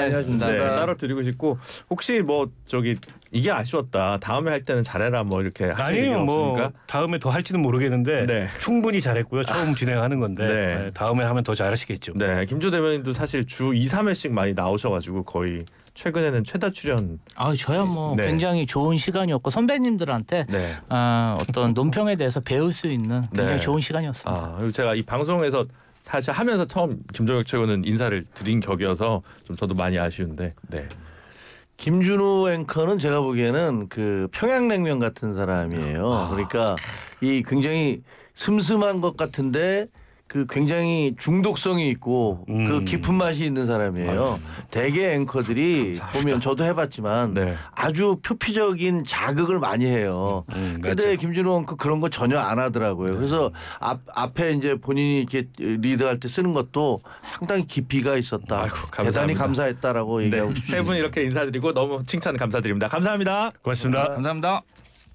많이 하십니다. 네, 따로 드리고 싶고 혹시 뭐 저기 이게 아쉬웠다. 다음에 할 때는 잘해라 뭐 이렇게 하시는 게 아니요, 뭐 없습니까? 다음에 더 할지는 모르겠는데 네. 충분히 잘했고요. 처음 진행하는 건데 네. 다음에 하면 더 잘하시겠죠. 네, 김조 대변인도 사실 주 2, 3회씩 많이 나오셔가지고 거의 최근에는 최다 출연. 저야 뭐 네. 굉장히 좋은 시간이었고 선배님들한테 네. 어떤 논평에 대해서 배울 수 있는 굉장히 네. 좋은 시간이었습니다. 그리고 제가 이 방송에서 사실 하면서 처음 김종혁 최고는 인사를 드린 격이어서 좀 저도 많이 아쉬운데. 네. 김준호 앵커는 제가 보기에는 그 평양냉면 같은 사람이에요. 그러니까 이 굉장히 슴슴한 것 같은데 그 굉장히 중독성이 있고 그 깊은 맛이 있는 사람이에요. 대개 앵커들이 보면 저도 해봤지만 네. 아주 표피적인 자극을 많이 해요. 그런데 맞죠. 김준호 앵커 그런 거 전혀 안 하더라고요. 그래서 앞에 이제 본인이 이렇게 리드할 때 쓰는 것도 상당히 깊이가 있었다. 아이고, 감사합니다. 대단히 감사했다라고 얘기하고 네. 싶습니다. 세 분 이렇게 인사드리고 너무 칭찬 감사드립니다. 감사합니다. 고맙습니다. 감사합니다.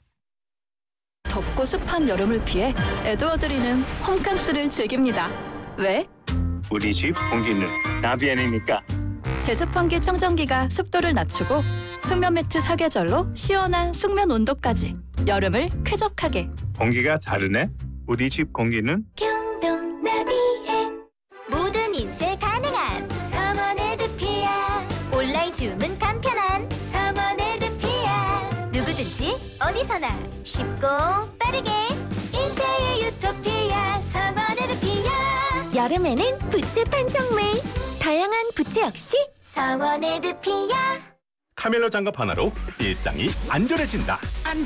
덥고 습한 여름을 피해 에드워드리는 홈캉스를 즐깁니다. 왜? 우리 집 공기는 나비엔이니까. 제습환기 청정기가 습도를 낮추고 숙면 매트 사계절로 시원한 숙면 온도까지 여름을 쾌적하게. 공기가 다르네. 우리 집 공기는 경동 나비엔 모든 인쇄 가능한 성원 에드피아 온라인 주문 간편한 성원 에드피아 누구든지 어디서나 쉽고 빠르게 인쇄의 유토피아 성원 에드피아 여름에는 부채 판촉물 다양한 부채 역시 성원 에드피아 카멜로 장갑 하나로 일상이 안전해진다.